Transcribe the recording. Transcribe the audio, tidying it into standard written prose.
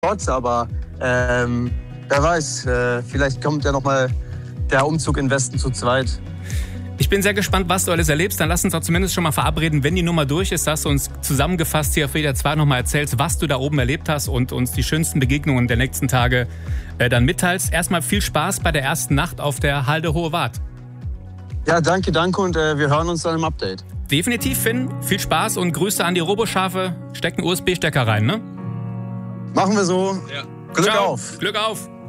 Trotz, aber wer weiß, vielleicht kommt ja nochmal der Umzug in den Westen zu zweit. Ich bin sehr gespannt, was du alles erlebst. Dann lass uns doch zumindest schon mal verabreden, wenn die Nummer durch ist, dass du uns zusammengefasst hier auf WDR 2 nochmal erzählst, was du da oben erlebt hast und uns die schönsten Begegnungen der nächsten Tage dann mitteilst. Erstmal viel Spaß bei der ersten Nacht auf der Halde Hohe Wart. Ja, danke und wir hören uns dann im Update. Definitiv, Finn. Viel Spaß und Grüße an die Roboschafe. Stecken USB-Stecker rein, ne? Machen wir so. Ja. Glück Ciao. auf. Glück auf.